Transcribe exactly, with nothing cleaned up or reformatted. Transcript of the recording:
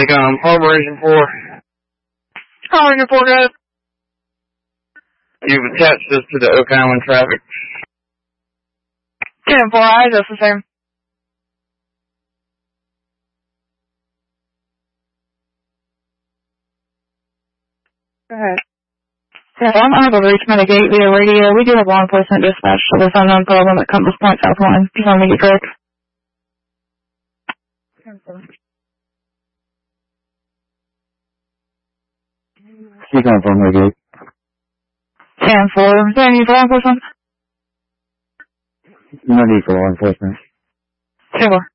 Take um, Harbor Engine four. Harbor Engine four, guys. You've attached this to the Oak Island traffic. ten four, I just the same. Go ahead. Yeah, I'm unable to reach Metagate via radio. We do have law enforcement dispatch to this unknown problem at Compass Point South Line. Just want to make it correct. Speak on from Metagate. ten four. Is there any need for law enforcement? No need for law enforcement. ten four.